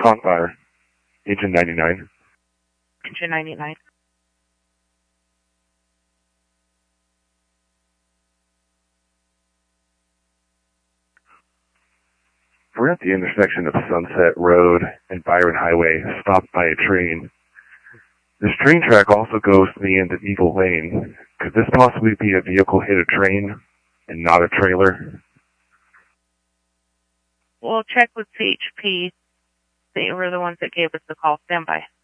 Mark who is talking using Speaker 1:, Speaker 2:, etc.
Speaker 1: Caught fire. Engine 99.
Speaker 2: Engine 99.
Speaker 1: We're at the intersection of Sunset Road and Byron Highway, stopped by a train. This train track also goes to the end of Eagle Lane. Could this possibly be a vehicle hit a train and not a trailer?
Speaker 2: We'll check with CHP. They were the ones that gave us the call. Stand by.